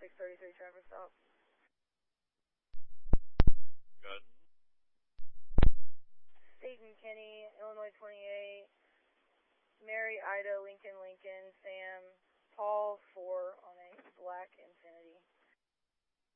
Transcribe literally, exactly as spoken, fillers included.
six thirty-three traffic stop. Good. State and Kenny, Illinois twenty-eight, Mary, Ida, Lincoln, Lincoln, Sam.